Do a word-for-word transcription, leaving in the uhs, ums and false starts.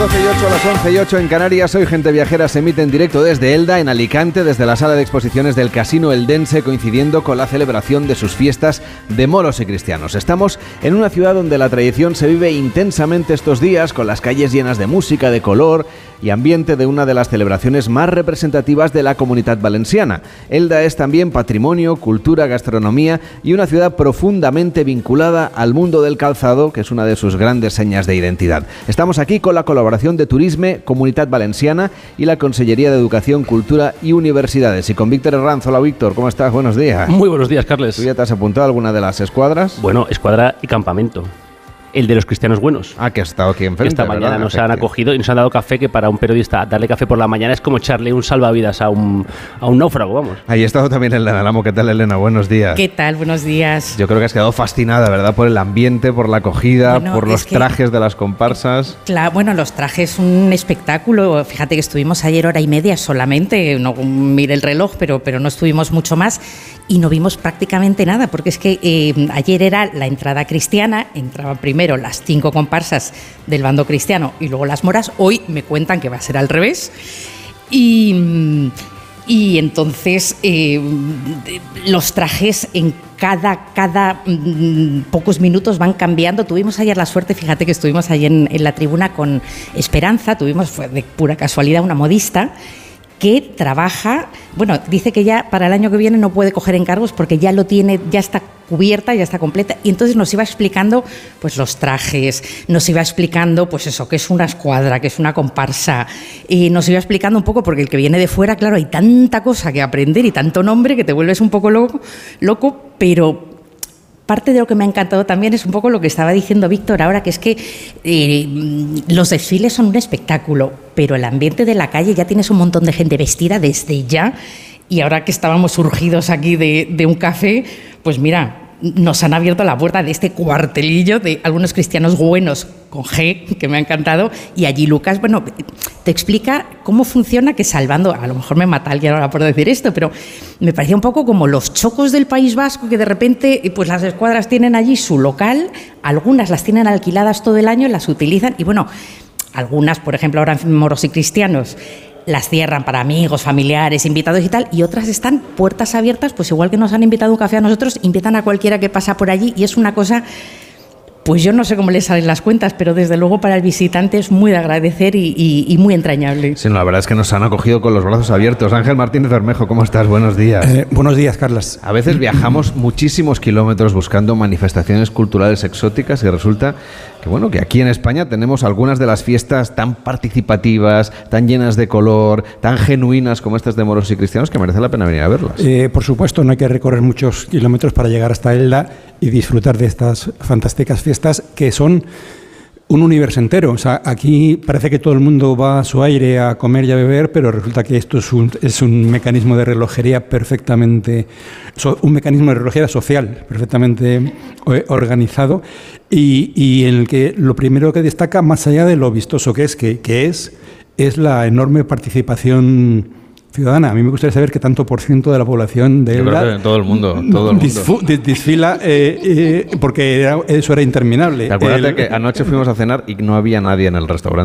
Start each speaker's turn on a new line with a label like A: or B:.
A: doce y ocho, a las once y ocho en Canarias. Hoy Gente Viajera se emite en directo desde Elda, en Alicante, desde la sala de exposiciones del Casino Eldense, coincidiendo con la celebración de sus fiestas de moros y cristianos. Estamos en una ciudad donde la tradición se vive intensamente estos días, con las calles llenas de música, de color y ambiente de una de las celebraciones más representativas de la Comunitat Valenciana. Elda es también patrimonio, cultura, gastronomía y una ciudad profundamente vinculada al mundo del calzado, que es una de sus grandes señas de identidad. Estamos aquí con la colaboración de Turisme, Comunitat Valenciana y la Consellería de Educación, Cultura y Universidades. Y con Víctor Herranz. Hola, Víctor, ¿cómo estás? Buenos días.
B: Muy buenos días, Carles.
A: ¿Tú ya te has apuntado a alguna de las escuadras?
B: Bueno, escuadra y campamento. El de los cristianos buenos.
A: Ah, que has estado aquí enfrente.
B: Esta mañana
A: ¿verdad?
B: nos han acogido y nos han dado café, que para un periodista darle café por la mañana es como echarle un salvavidas a un, a un náufrago, vamos.
A: Ahí ha estado también Elena Alamo. ¿Qué tal, Elena? Buenos días.
C: ¿Qué tal? Buenos días.
A: Yo creo que has quedado fascinada, ¿verdad? Por el ambiente, por la acogida,
C: bueno,
A: por los
C: que,
A: trajes de las comparsas.
C: Claro, bueno, los trajes, un espectáculo. Fíjate que estuvimos ayer hora y media solamente, no mire el reloj, pero, pero no estuvimos mucho más y no vimos prácticamente nada, porque es que eh, ayer era la entrada cristiana, entraban primero las cinco comparsas del bando cristiano y luego las moras. Hoy me cuentan que va a ser al revés. Y... Y entonces eh, los trajes en cada, cada mm, pocos minutos van cambiando. Tuvimos ayer la suerte, fíjate que estuvimos ayer en, en la tribuna con Esperanza, tuvimos, fue de pura casualidad, una modista que trabaja, bueno, dice que ya para el año que viene no puede coger encargos porque ya lo tiene, ya está cubierta, ya está completa, y entonces nos iba explicando pues los trajes, nos iba explicando pues eso, que es una escuadra, que es una comparsa, y nos iba explicando un poco, porque el que viene de fuera, claro, hay tanta cosa que aprender y tanto nombre que te vuelves un poco loco, loco, pero parte de lo que me ha encantado también es un poco lo que estaba diciendo Víctor ahora, que es que eh, los desfiles son un espectáculo, pero el ambiente de la calle, ya tienes un montón de gente vestida desde ya, y ahora que estábamos surgidos aquí de, de un café, pues mira, nos han abierto la puerta de este cuartelillo de algunos cristianos buenos, con G, que me ha encantado, y allí Lucas, bueno, te explica cómo funciona, que salvando, a lo mejor me mata alguien ahora por decir esto, pero me parecía un poco como los chocos del País Vasco, que de repente pues las escuadras tienen allí su local, algunas las tienen alquiladas todo el año, las utilizan, y bueno, algunas, por ejemplo, ahora en Moros y Cristianos, las cierran para amigos, familiares, invitados y tal, y otras están puertas abiertas, pues igual que nos han invitado a un café a nosotros, invitan a cualquiera que pasa por allí, y es una cosa, pues yo no sé cómo les salen las cuentas, pero desde luego para el visitante es muy de agradecer y, y, y muy entrañable.
A: Sí, no, la verdad es que nos han acogido con los brazos abiertos. Ángel Martínez Bermejo, ¿cómo estás? Buenos días.
D: Eh, buenos días, Carlas.
A: A veces viajamos muchísimos kilómetros buscando manifestaciones culturales exóticas y resulta que, bueno, que aquí en España tenemos algunas de las fiestas tan participativas, tan llenas de color, tan genuinas como estas de moros y cristianos, que merece la pena venir a verlas.
D: Eh, por supuesto, no hay que recorrer muchos kilómetros para llegar hasta Elda y disfrutar de estas fantásticas fiestas que son un universo entero. O sea, aquí parece que todo el mundo va a su aire a comer y a beber, pero resulta que esto es un, es un mecanismo de relojería perfectamente, so, un mecanismo de relojería social perfectamente organizado y, y en el que lo primero que destaca, más allá de lo vistoso que es, que, que es, es la enorme participación ciudadana. A mí me gustaría saber qué tanto por ciento de la población de Elda,
A: Yo creo que todo el mundo, todo el mundo.
D: Disfu, desfila eh, eh, porque era, eso era interminable.
A: Acuérdate
D: el,
A: que anoche fuimos a cenar y no había nadie en el restaurante.